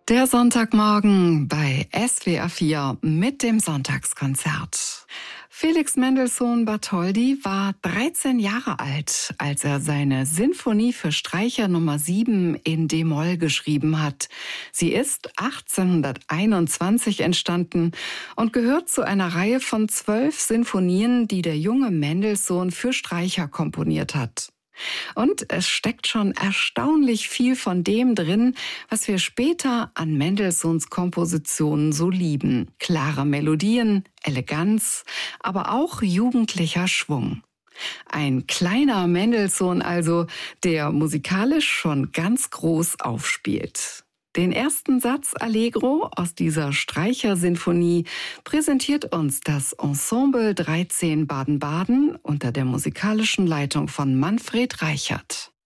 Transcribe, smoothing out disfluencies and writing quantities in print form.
Der Sonntagmorgen bei SWR 4 mit dem Sonntagskonzert. Felix Mendelssohn Bartholdy war 13 Jahre alt, als er seine Sinfonie für Streicher Nummer 7 in d-Moll geschrieben hat. Sie ist 1821 entstanden und gehört zu einer Reihe von 12 Sinfonien, die der junge Mendelssohn für Streicher komponiert hat. Und es steckt schon erstaunlich viel von dem drin, was wir später an Mendelssohns Kompositionen so lieben. Klare Melodien, Eleganz, aber auch jugendlicher Schwung. Ein kleiner Mendelssohn also, der musikalisch schon ganz groß aufspielt. Den ersten Satz Allegro aus dieser Streichersinfonie präsentiert uns das Ensemble 13 Baden-Baden unter der musikalischen Leitung von Manfred Reichert.